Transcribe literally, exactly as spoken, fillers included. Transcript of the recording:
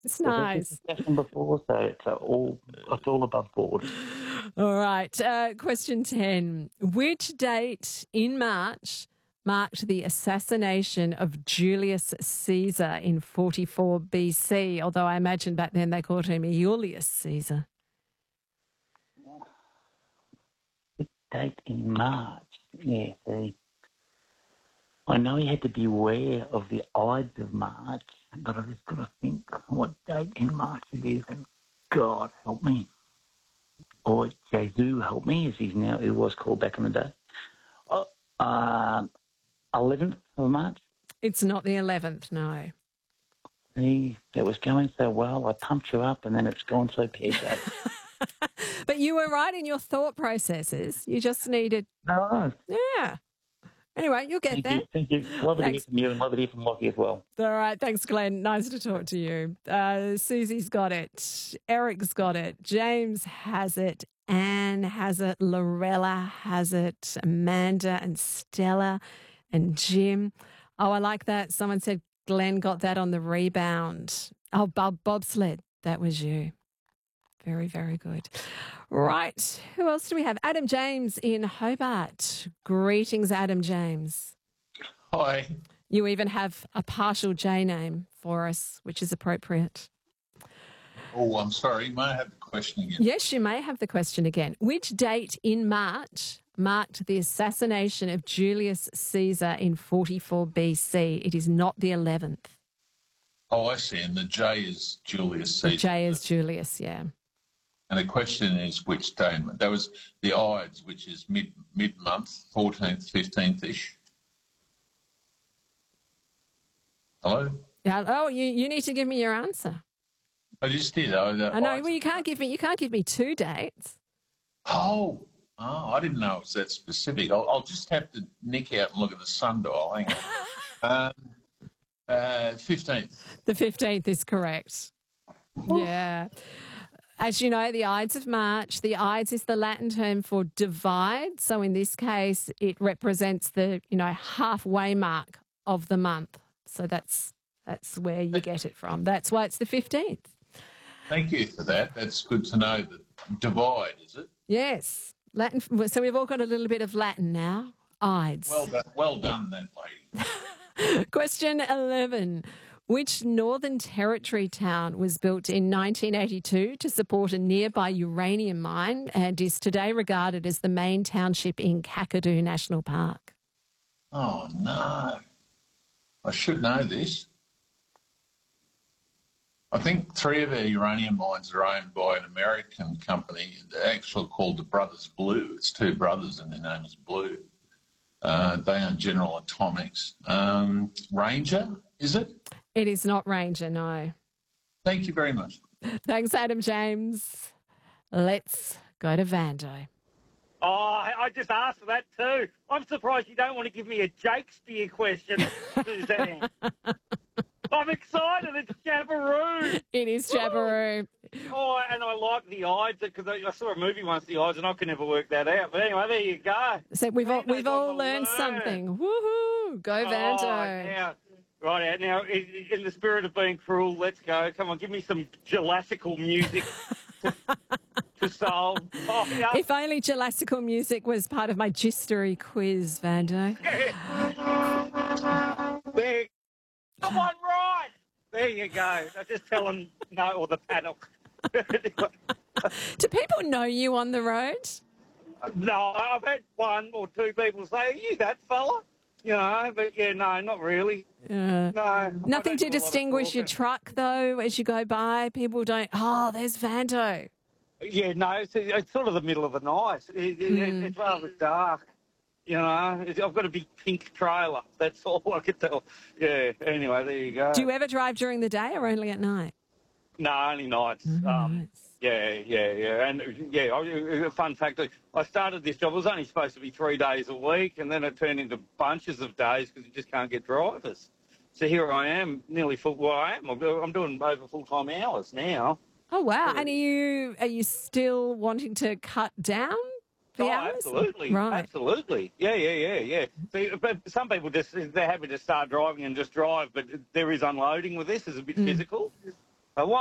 It's We've had this nice. discussion before, so it's uh, all it's all above board. All right. Uh, question ten. Which date in March marked the assassination of Julius Caesar in forty-four B C? Although I imagine back then they called him Julius Caesar. Date in March. Yeah, see. I know he had to beware of the Ides of March, but I just got to think what date in March it is, and God help me. Or Jesus help me, as he's now, it was called back in the day. Oh, uh, eleventh of March. It's not the eleventh, no. See, it was going so well. I pumped you up, and then it's gone so pear-shaped. But you were right in your thought processes. You just needed, No, yeah. Anyway, you'll get thank there. you, thank you. Love it to hear Thanks. from you, and love it to hear from Lockie as well. All right. Thanks, Glenn. Nice to talk to you. Uh, Susie's got it. Eric's got it. James has it. Anne has it. Lorella has it. Amanda and Stella and Jim. Oh, I like that. Someone said Glenn got that on the rebound. Oh, Bob bobsled. That was you. Very, very good. Right. Who else do we have? Adam James in Hobart. Greetings, Adam James. Hi. You even have a partial J name for us, which is appropriate. Oh, I'm sorry. May I have the question again? Yes, you may have the question again. Which date in March marked the assassination of Julius Caesar in forty-four B C? It is not the eleventh. Oh, I see. And the J is Julius Caesar. The J is Julius, yeah. And the question is which day? That was the Ides, which is mid mid month, fourteenth, fifteenth ish. Hello. Yeah. Oh, you, you need to give me your answer. I just did. Oh, the I know. Ides. Well, you can't give me. You can't give me two dates. Oh, oh, I didn't know it was that specific. I'll, I'll just have to nick out and look at the sundial. Hang on. um, uh, fifteenth. The fifteenth is correct. Yeah. As you know, the Ides of March, the Ides is the Latin term for divide. So in this case, it represents the, you know, halfway mark of the month. So that's that's where you get it from. That's why it's the fifteenth. Thank you for that. That's good to know. That divide, is it? Yes. Latin. So we've all got a little bit of Latin now. Ides. Well done, well done, that lady. Question eleven. Which Northern Territory town was built in nineteen eighty-two to support a nearby uranium mine and is today regarded as the main township in Kakadu National Park? Oh, no. I should know this. I think three of our uranium mines are owned by an American company. They're actually called the Brothers Blue. It's two brothers and their name is Blue. Uh, they own General Atomics. Um, Ranger, is it? It is not Ranger, no. Thank you very much. Thanks, Adam James. Let's go to Vando. Oh, I I just asked for that too. I'm surprised you don't want to give me a Shakespeare question, Suzanne. I'm excited. It's Jabaroo. It is Jabaroo. Oh, and I like the Ides because I, I saw a movie once, the Ides, and I could never work that out. But anyway, there you go. So we've all, Vando's we've all on the learned learn. something. Woohoo! Go Vando. Oh, now, right out now, in, in the spirit of being cruel, let's go. Come on, give me some Jurassical music to, to solve. Oh, yeah. If only Jurassical music was part of my Gistery quiz, Vando. There. Come on, right. There you go. I just tell them no, or the paddock. Do people know you on the road? No, I've had one or two people say, "Are you that fella?" You know, but yeah, no, not really. Uh, No. I nothing don't to do a lot of distinguish your talking. truck, though, as you go by. People don't, oh, there's Vando. Yeah, no, it's, it's sort of the middle of the night. It, it, Mm. It's rather dark. You know, it's, I've got a big pink trailer. That's all I can tell. Yeah, anyway, there you go. Do you ever drive during the day or only at night? No, only nights. Mm, Um, nice. yeah, yeah, yeah. And, yeah, I- a fun fact, I started this job. It was only supposed to be three days a week, and then it turned into bunches of days because you just can't get drivers. So here I am, nearly full. Well, I am. I'm do- I'm doing over full-time hours now. Oh, wow. And are you, are you still wanting to cut down the Oh, hours? absolutely. Right. Absolutely. Yeah, yeah, yeah, yeah. See, but some people just, they're happy to start driving and just drive, but there is unloading with this. It's a bit Mm. physical. Uh, one